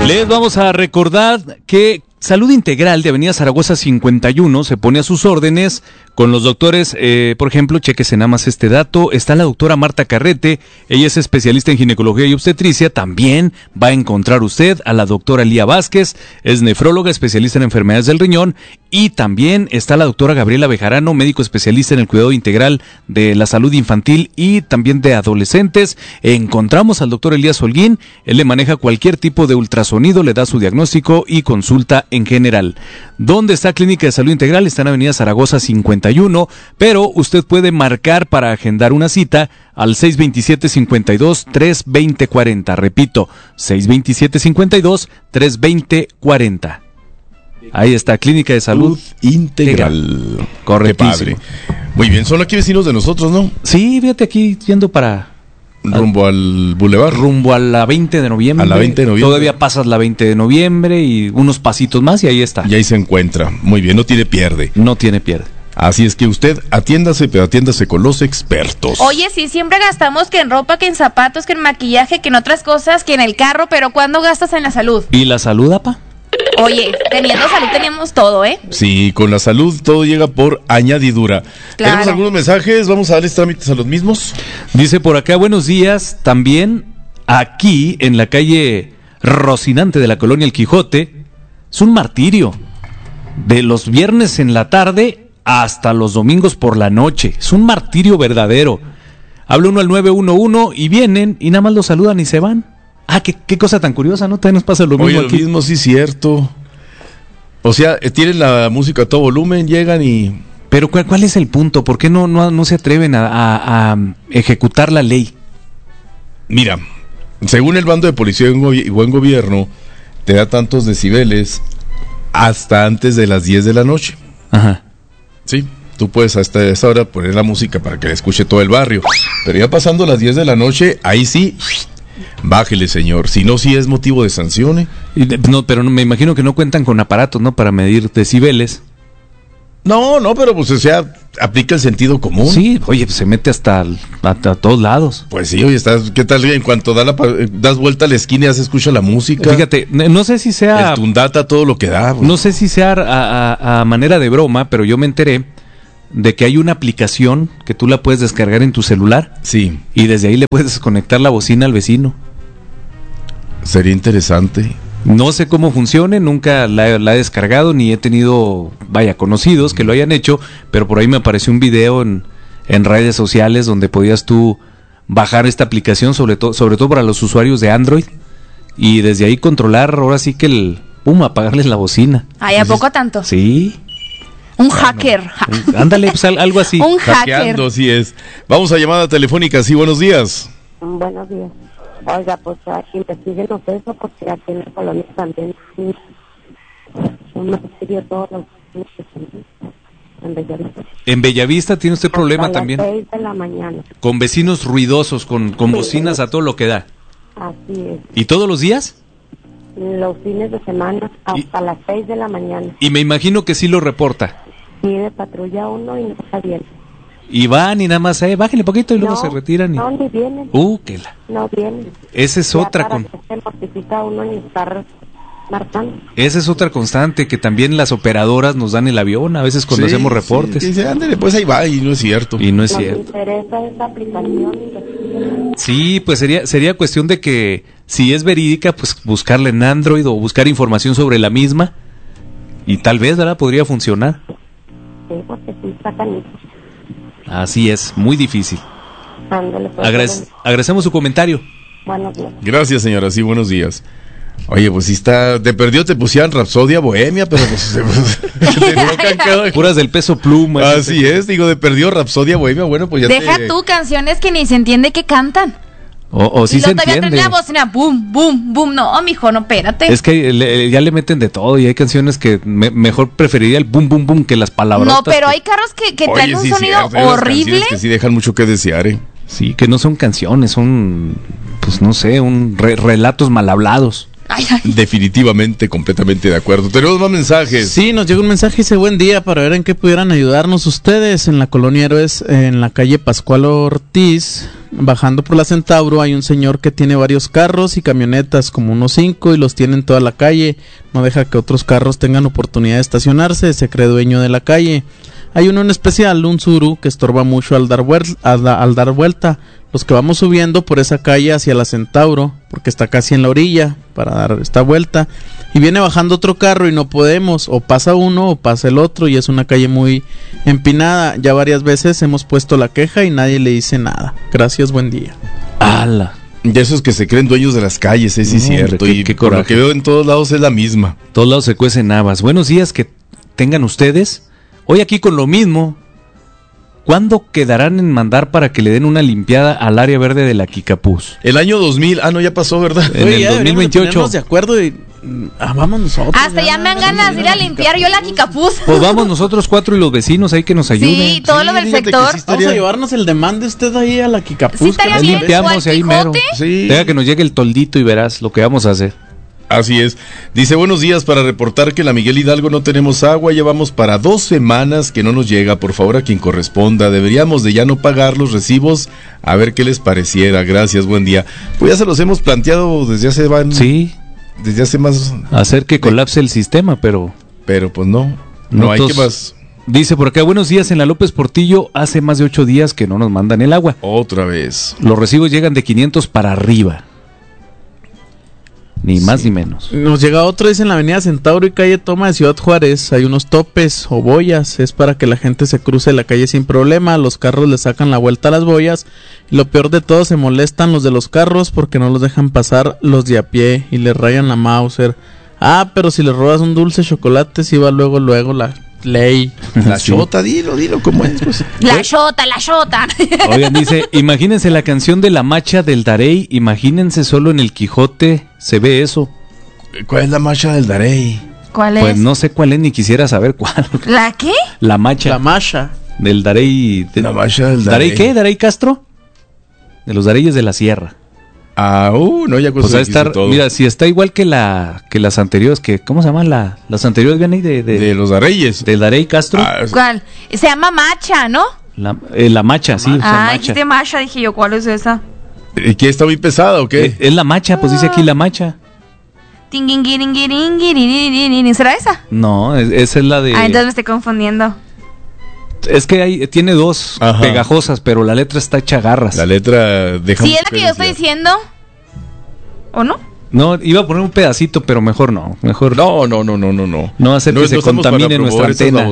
Les vamos a recordar que Salud Integral de Avenida Zaragoza 51 se pone a sus órdenes con los doctores, por ejemplo, chéquese nada más este dato, está la doctora Marta Carrete, ella es especialista en ginecología y obstetricia, también va a encontrar usted a la doctora Lía Vázquez, es nefróloga, especialista en enfermedades del riñón, y también está la doctora Gabriela Bejarano, médico especialista en el cuidado integral de la salud infantil y también de adolescentes. Encontramos al doctor Elías Holguín, él le maneja cualquier tipo de ultrasonido, le da su diagnóstico y consulta en general. ¿Dónde está Clínica de Salud Integral? Está en Avenida Zaragoza 51, pero usted puede marcar para agendar una cita al 627-52-320-40. Repito, 627-52-320-40. Ahí está, Clínica de Salud Integral. Correctísimo. Qué padre. Muy bien, son aquí vecinos de nosotros, ¿no? Sí, fíjate aquí yendo para... Rumbo al Boulevard. Rumbo a la 20 de noviembre. A la 20 de noviembre. Todavía pasas la 20 de noviembre y unos pasitos más y ahí está. Y ahí se encuentra. Muy bien, no tiene pierde. No tiene pierde. Así es que usted atiéndase, pero atiéndase con los expertos. Oye, sí, siempre gastamos que en ropa, que en zapatos, que en maquillaje, que en otras cosas, que en el carro, pero ¿cuándo gastas en la salud? ¿Y la salud, apa? Oye, teniendo salud tenemos todo, ¿eh? Sí, con la salud todo llega por añadidura. Claro. Tenemos algunos mensajes, vamos a darles trámites a los mismos. Dice por acá, buenos días, también aquí en la calle Rocinante de la colonia El Quijote, es un martirio, de los viernes en la tarde hasta los domingos por la noche, es un martirio verdadero. Habla uno al 911 y vienen y nada más lo saludan y se van. Ah, qué cosa tan curiosa, ¿no? También nos pasa lo mismo. Oye, aquí. lo mismo, sí, cierto. O sea, tienen la música a todo volumen, llegan y... Pero ¿cuál es el punto? ¿Por qué no se atreven a ejecutar la ley? Mira, según el bando de policía y buen gobierno, te da tantos decibeles hasta antes de las 10 de la noche. Ajá. Sí, tú puedes hasta esa hora poner la música para que la escuche todo el barrio. Pero ya pasando las 10 de la noche, ahí sí... Bájele, señor. Si no, sí es motivo de sanción. No, pero me imagino que no cuentan con aparatos, ¿no? Para medir decibeles. No, pero pues o sea, aplica el sentido común. Sí, oye, pues se mete hasta todos lados. Pues sí, oye, ¿qué tal? En cuanto das vuelta a la esquina y ya se escucha la música. Fíjate, no sé si sea... El tundata, todo lo que da. Pues. No sé si sea a manera de broma, pero yo me enteré de que hay una aplicación que tú la puedes descargar en tu celular. Sí. Y desde ahí le puedes conectar la bocina al vecino. Sería interesante. No sé cómo funcione, nunca la he descargado, ni he tenido, conocidos que lo hayan hecho, pero por ahí me apareció un video en redes sociales donde podías tú bajar esta aplicación, sobre todo para los usuarios de Android, y desde ahí controlar, ahora sí que apagarles la bocina. Ay, ¿a poco tanto? Sí. Un hacker. Ándale, pues algo así. Un Hackeando, hacker. sí es. Vamos a llamada telefónica, sí, buenos días. Buenos días. Oiga, pues investíguenos eso porque aquí en la colonia también un martirio todos los días en Bellavista. En Bellavista tiene usted problema Hasta también. las 6 de la mañana. Con vecinos ruidosos, con bocinas a todo lo que da. Así es. ¿Y todos los días? Los fines de semana hasta las 6 de la mañana. Y me imagino que sí lo reporta. Pide patrulla uno y no está bien. Y van y nada más, bájenle poquito y luego se retiran. No, ni vienen. No vienen. Esa es Ya otra para que se mortifica uno ni estar marcando. Esa es otra constante, que también las operadoras nos dan el avión a veces cuando hacemos reportes. Sí, dice, ándale, pues ahí va, y no es cierto. Y no es Nos cierto. interesa esa aplicación. Sí, pues sería cuestión de que, si es verídica, pues buscarla en Android o buscar información sobre la misma. Y tal vez, ¿verdad? Podría funcionar. Sí, porque sí está canito. Así es, muy difícil. Ándale, pues, Agradecemos su comentario. Buenos días. Gracias, señora, sí, buenos días. Oye, pues sí está, te pusieron Rapsodia Bohemia, pero pues puras del Peso Pluma. Así es, digo, de perdió Rapsodia Bohemia, bueno, pues ya Deja tú canciones que ni se entiende que cantan. O sí y se todavía entiende. traen la bocina, boom, boom, boom. No, mijo, no, espérate. Es que ya le meten de todo y hay canciones que mejor preferiría el boom, boom, boom que las palabras. No, pero hay carros que traen un sonido horrible. Que sí dejan mucho que desear, Sí, que no son canciones, son, pues no sé, relatos mal hablados. Ay. Definitivamente, completamente de acuerdo. Tenemos más mensajes. Sí, nos llega un mensaje y dice: buen día, para ver en qué pudieran ayudarnos ustedes en la Colonia Héroes, en la calle Pascual Ortiz, bajando por la Centauro hay un señor que tiene varios carros y camionetas, como unos 5, y los tiene en toda la calle. No deja que otros carros tengan oportunidad de estacionarse, se cree dueño de la calle. Hay uno en especial, un Tsuru, que estorba mucho al dar vuelta. Los que vamos subiendo por esa calle hacia la Centauro, porque está casi en la orilla para dar esta vuelta, y viene bajando otro carro y no podemos, o pasa uno o pasa el otro, y es una calle muy empinada. Ya varias veces hemos puesto la queja y nadie le dice nada. Gracias, buen día. ¡Hala! De esos que se creen dueños de las calles, sí, es cierto. Hombre, qué por lo que veo en todos lados es la misma. Todos lados se cuecen habas. Buenos días que tengan ustedes. Hoy aquí con lo mismo. ¿Cuándo quedarán en mandar para que le den una limpiada al área verde de la Quicapús? El año 2000, no, ya pasó, ¿verdad? En el 2028. De acuerdo y vamos nosotros. Hasta ya me dan ganas de ir a limpiar yo la Quicapús. Pues vamos nosotros 4 y los vecinos ahí que nos ayuden. Sí, todos los del sector. Vamos a llevarnos el demande usted ahí a la Quicapús. Sí, estaría Ahí bien. limpiamos y ahí mero. Sí. Deja que nos llegue el toldito y verás lo que vamos a hacer. Así es. Dice, buenos días, para reportar que en la Miguel Hidalgo no tenemos agua, llevamos para 2 semanas que no nos llega, por favor a quien corresponda, deberíamos de ya no pagar los recibos, a ver qué les pareciera, gracias, buen día. Pues ya se los hemos planteado desde hace más... Hacer que colapse el sistema, pero pues no hay que más. Dice por acá, buenos días, en la López Portillo hace más de 8 días que no nos mandan el agua. Otra vez. Los recibos llegan de 500 para arriba. Ni más ni menos. Nos llega otro, dice en la avenida Centauro y calle Toma de Ciudad Juárez. Hay unos topes o boyas. Es para que la gente se cruce la calle sin problema. Los carros le sacan la vuelta a las boyas. Y lo peor de todo, se molestan los de los carros porque no los dejan pasar los de a pie y le rayan la Mauser. Pero si le robas un dulce chocolate, sí va luego la ley. La chota, dilo cómo es. Pues. La chota. Oigan, dice, imagínense la canción de La Macha del Darey, imagínense solo en el Quijote se ve eso. ¿Cuál es la macha del Darey? ¿Cuál es? Pues no sé cuál es, ni quisiera saber cuál. ¿La qué? La Macha. La Masha. Del Darey. La Macha del Darey. ¿Darey qué? ¿Darey Castro? De los Dareyes de la Sierra. No, ya pues a estar, todo. Mira, si está igual que las anteriores, ¿cómo se llaman las anteriores? Vienen de los Dareyes. Del Darey Castro. ¿Cuál? Se llama Macha, ¿no? La Macha, sí. Dijiste Macha, dije yo, ¿cuál es esa? ¿Y qué, está muy pesada o qué? Es la Macha, pues dice aquí la Macha. ¿Será esa? No, esa es la de... entonces me estoy confundiendo. Es que tiene dos pegajosas, pero la letra está hecha garras. La letra deja... ¿Sí es la que yo estoy diciendo? ¿O no? No, iba a poner un pedacito, pero mejor no. Mejor no. No hacer que se contamine nuestra antena.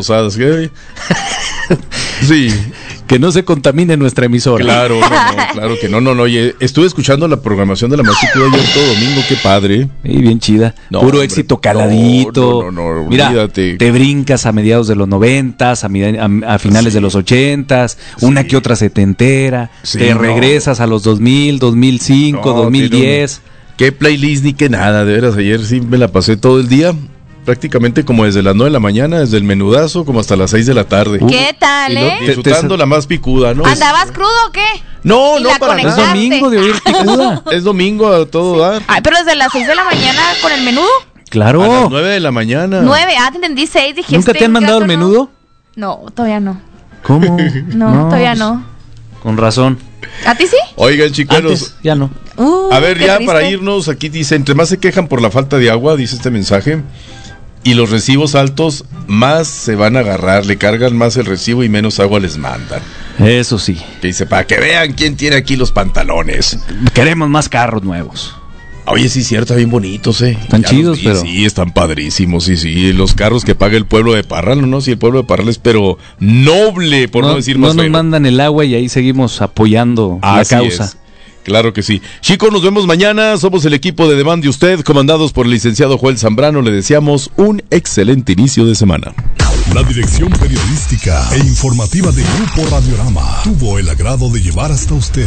Sí. Que no se contamine nuestra emisora. Claro, claro que no. Oye, estuve escuchando la programación de la Machita ayer todo domingo, qué padre. Y bien chida. Puro éxito caladito. No, mira, olvídate. Te brincas a mediados de los 90s, a finales de los 80s, una que otra setentera. Sí, te regresas a los 2000, 2005, 2010. Qué playlist ni qué nada, de veras, ayer sí me la pasé todo el día. Prácticamente como desde las 9 de la mañana, desde el menudazo, como hasta las 6 de la tarde. ¿Qué tal, Disfrutando la más picuda, ¿no? ¿Andabas crudo o qué? No, para nada. Es domingo de oír picuda. Es domingo a todo dar. Pero desde las 6 de la mañana con el menudo. Claro. A las 9 de la mañana. 9, te entendí 6, dije. ¿Nunca te han mandado el menudo? No, todavía no. ¿Cómo? No, todavía no. Con razón. ¿A ti sí? Oigan, chicuelos. Ya no. A ver, ya triste. Para irnos, aquí dice, entre más se quejan por la falta de agua, dice este mensaje, y los recibos altos, más se van a agarrar, le cargan más el recibo y menos agua les mandan. Eso sí. Que dice, para que vean quién tiene aquí los pantalones. Queremos más carros nuevos. Oye, sí, cierto, bien bonitos, Están chidos, pero... Sí, están padrísimos, sí. Los carros que paga el pueblo de Parral, ¿no? Sí, el pueblo de Parral es, pero noble, por no decir más. No nos mandan el agua y ahí seguimos apoyando la causa. Es. Claro que sí. Chicos, nos vemos mañana. Somos el equipo de Demande Usted, comandados por el licenciado Joel Zambrano. Le deseamos un excelente inicio de semana. La dirección periodística e informativa de Grupo Radiorama tuvo el agrado de llevar hasta usted.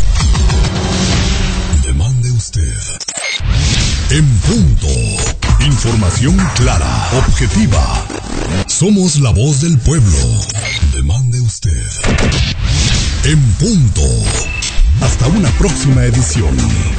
Demande Usted. En punto. Información clara, objetiva. Somos la voz del pueblo. Demande Usted. En punto. Hasta una próxima edición.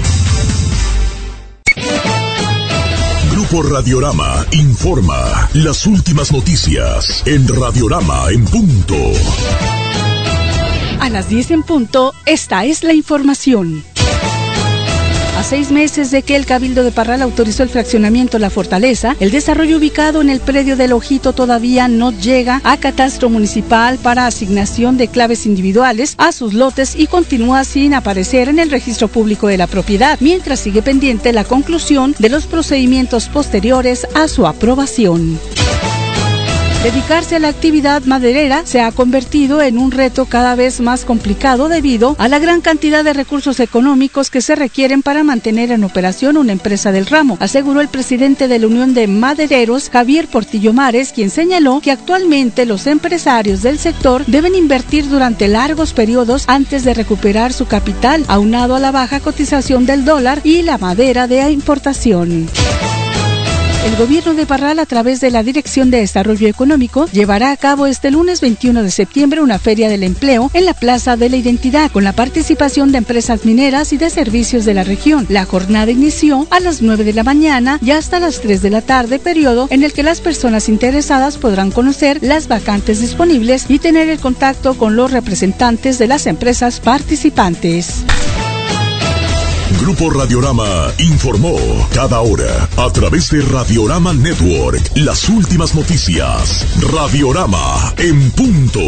Grupo Radiorama informa las últimas noticias en Radiorama en punto. A las 10 en punto, esta es la información. A 6 meses de que el Cabildo de Parral autorizó el fraccionamiento La Fortaleza, el desarrollo ubicado en el predio del Ojito todavía no llega a catastro municipal para asignación de claves individuales a sus lotes y continúa sin aparecer en el registro público de la propiedad, mientras sigue pendiente la conclusión de los procedimientos posteriores a su aprobación. Dedicarse a la actividad maderera se ha convertido en un reto cada vez más complicado debido a la gran cantidad de recursos económicos que se requieren para mantener en operación una empresa del ramo, aseguró el presidente de la Unión de Madereros, Javier Portillo Mares, quien señaló que actualmente los empresarios del sector deben invertir durante largos periodos antes de recuperar su capital, aunado a la baja cotización del dólar y la madera de importación. El gobierno de Parral, a través de la Dirección de Desarrollo Económico, llevará a cabo este lunes 21 de septiembre una feria del empleo en la Plaza de la Identidad, con la participación de empresas mineras y de servicios de la región. La jornada inició a las 9 de la mañana y hasta las 3 de la tarde, periodo en el que las personas interesadas podrán conocer las vacantes disponibles y tener el contacto con los representantes de las empresas participantes. Grupo Radiorama informó cada hora a través de Radiorama Network las últimas noticias. Radiorama en punto.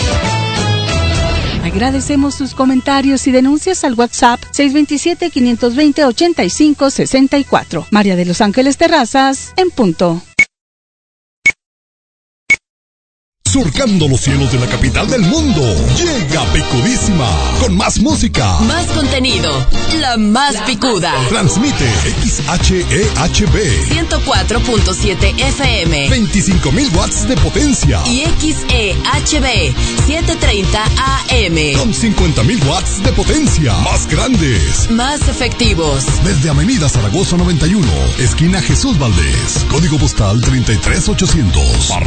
Agradecemos sus comentarios y denuncias al WhatsApp 627-520-8564. María de Los Ángeles Terrazas, en punto. Surcando los cielos de la capital del mundo, llega Picudísima, con más música, más contenido, la más picuda. Transmite XHEHB 104.7 FM, 25,000 watts de potencia, y XEHB 730 AM, con 50,000 watts de potencia, más grandes, más efectivos. Desde Avenida Zaragoza 91, esquina Jesús Valdés, código postal 33800.